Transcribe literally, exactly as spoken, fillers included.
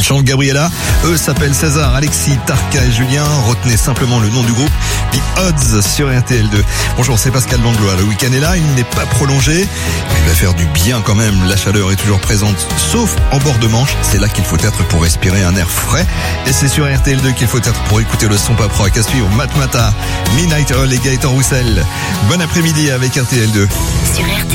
chante Gabriella. Eux s'appellent César, Alexis, Tarka et Julien. Retenez simplement le nom du groupe, The Odds sur R T L deux. Bonjour, c'est Pascal Langlois. Le week-end est là, il n'est pas prolongé. Mais il va faire du bien quand même. La chaleur est toujours présente, sauf en bord de Manche. C'est là qu'il faut être pour respirer un air frais. Et c'est sur R T L deux qu'il faut être pour écouter le son pas pro. À suivre Matmata, Midnight Oil et Gaëtan Roussel. Bon après-midi avec R T L deux. Sur R T L deux.